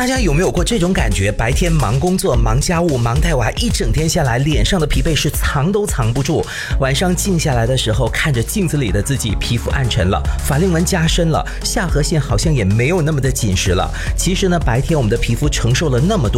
大家有没有过这种感觉？白天忙工作、忙家务、忙带娃，一整天下来，脸上的疲惫是藏都藏不住。晚上静下来的时候，看着镜子里的自己，皮肤暗沉了，法令纹加深了，下颌线好像也没有那么的紧实了。其实呢，白天我们的皮肤承受了那么多